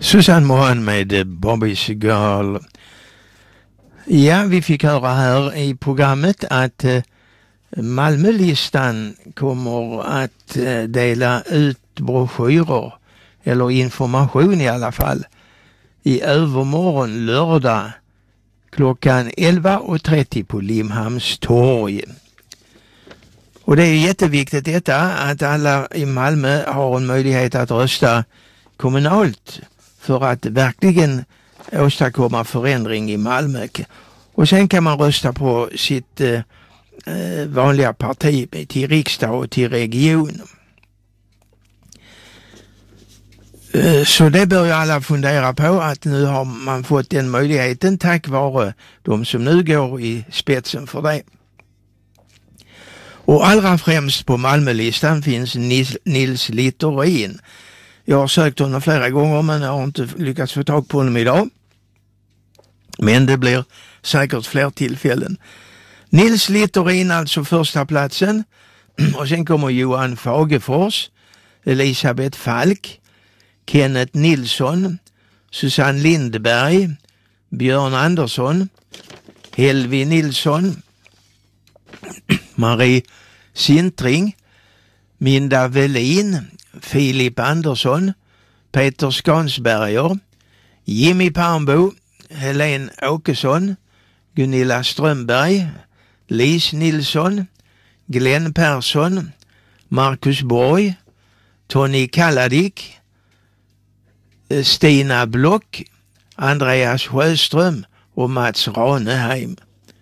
Susanne Mohan med Bobby's Girl. Ja, vi fick höra här i programmet att Malmölistan kommer att dela ut broschyrer, eller information i alla fall, i övermorgon lördag klockan 11.30 på Limhamns torg. Och det är jätteviktigt detta att alla i Malmö har en möjlighet att rösta kommunalt för att verkligen åstadkomma förändring i Malmö. Och sen kan man rösta på sitt vanliga parti till riksdag och till region. Så det bör ju alla fundera på, att nu har man fått den möjligheten tack vare de som nu går i spetsen för det. Och allra främst på Malmölistan finns Nils Littorin. Jag har sökt honom flera gånger men jag har inte lyckats få tag på honom idag. Men det blir säkert fler tillfällen. Nils Littorin alltså första platsen. Och sen kommer Johan Fagefors, Elisabeth Falk, Kenneth Nilsson, Susanne Lindberg, Björn Andersson, Helvi Nilsson, Marie Sintring, Minda Velin, Filip Andersson, Peter Skansberger, Jimmy Parmbo, Helene Åkesson, Gunilla Strömberg, Lis Nilsson, Glenn Persson, Marcus Borg, Tony Kalladik, Stina Block, Andreas Sjöström och Mats Raneheim.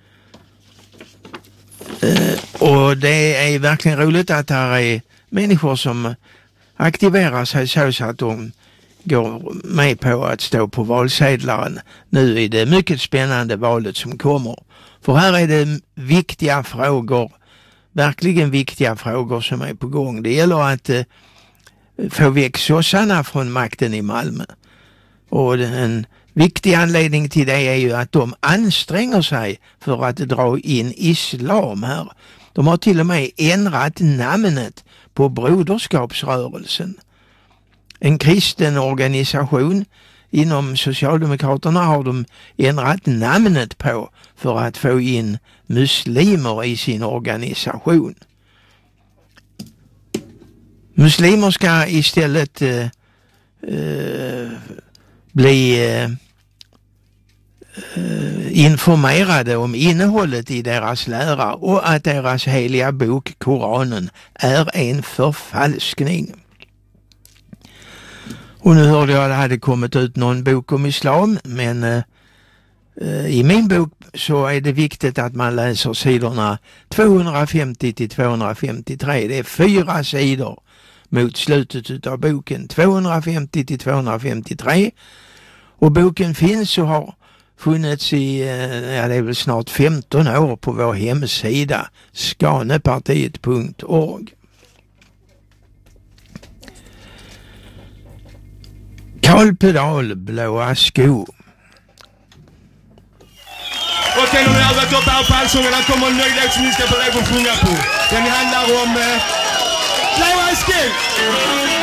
Och det är verkligen roligt att här är människor som aktiverar sig så att de går med på att stå på valsedlaren nu i det mycket spännande valet som kommer. För här är det viktiga frågor, verkligen viktiga frågor som är på gång. Det gäller att få väck sossarna från makten i Malmö. Och en viktig anledning till det är ju att de anstränger sig för att dra in islam här. De har till och med ändrat namnet på Broderskapsrörelsen. En kristen organisation inom Socialdemokraterna har de ändrat namnet på för att få in muslimer i sin organisation. Muslimer ska istället bli informerade om innehållet i deras lära och att deras heliga bok Koranen är en förfalskning. Och nu hörde jag att det hade kommit ut någon bok om islam, men i min bok så är det viktigt att man läser sidorna 250 till 253. Det är 4 sidor mot slutet av boken, 250 till 253. Och boken finns och har funnits i, det är väl snart 15 år på vår hemsida skanepartiet.org. Karl Pedal, Blåa sko. Okej, nu har jag varit uppe här på allsången. Här kommer en nöjdhet som ni ska på väg att sjunga på. Den handlar om Blåa sko.